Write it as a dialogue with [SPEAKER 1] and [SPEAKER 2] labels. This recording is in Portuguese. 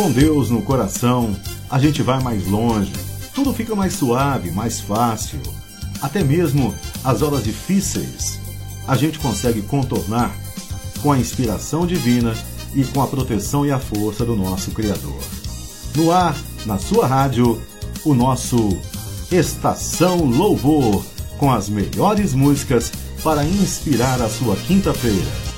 [SPEAKER 1] Com Deus no coração, a gente vai mais longe. Tudo fica mais suave, mais fácil. Até mesmo as horas difíceis a gente consegue contornar com a inspiração divina e com a proteção e a força do nosso Criador. No ar, na sua rádio, o nosso Estação Louvor, com as melhores músicas para inspirar a sua quinta-feira.